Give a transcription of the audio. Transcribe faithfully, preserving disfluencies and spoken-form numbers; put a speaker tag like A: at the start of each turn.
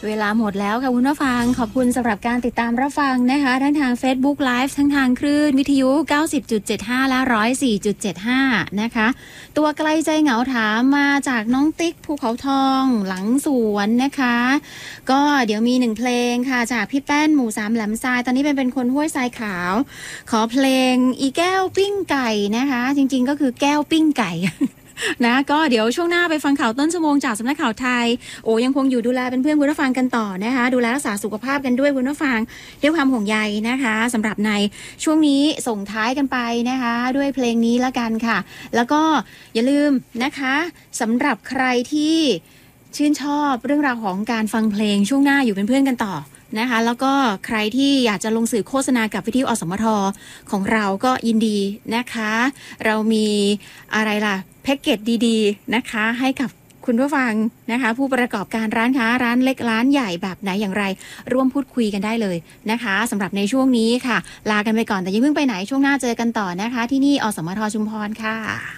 A: เวลาหมดแล้วค่ะคุณผู้ฟังขอบคุณสำหรับการติดตามรับฟังนะคะทั้งทาง Facebook Live ทั้งทางคลื่นวิทยุ เก้าสิบจุดเจ็ดห้า และ หนึ่งร้อยสี่จุดเจ็ดห้า นะคะตัวไกลใจเหงาถามมาจากน้องติ๊กภูเขาทองหลังสวนนะคะก็เดี๋ยวมีหนึ่งเพลงค่ะจากพี่แป้นหมู่สามแหลมทรายตอนนี้เป็นเป็นคนห้วยทรายขาวขอเพลงอีแก้วปิ้งไก่นะคะจริงๆก็คือแก้วปิ้งไก่นะก็เดี๋ยวช่วงหน้าไปฟังข่าวต้นชั่วโมงจากสำนักข่าวไทยโอ้ยังคงอยู่ดูแลเป็นเพื่อนคุณผู้ฟังกันต่อนะคะดูแลรักษาสุขภาพกันด้วยคุณผู้ฟังด้วยความห่วงใยนะคะสำหรับในช่วงนี้ส่งท้ายกันไปนะคะด้วยเพลงนี้ละกันค่ะแล้วก็อย่าลืมนะคะสำหรับใครที่ชื่นชอบเรื่องราวของการฟังเพลงช่วงหน้าอยู่เป็นเพื่อนกันต่อนะคะแล้วก็ใครที่อยากจะลงสื่อโฆษณากับวิทยุอสมทของเราก็ยินดีนะคะเรามีอะไรล่ะแพ็กเกจดีๆนะคะให้กับคุณผู้ฟังนะคะผู้ประกอบการร้านค้าร้านเล็กร้านใหญ่แบบไหนอย่างไรร่วมพูดคุยกันได้เลยนะคะสำหรับในช่วงนี้ค่ะลากันไปก่อนแต่อย่าเพิ่งไปไหนช่วงหน้าเจอกันต่อนะคะที่นี่อสมทชุมพรค่ะ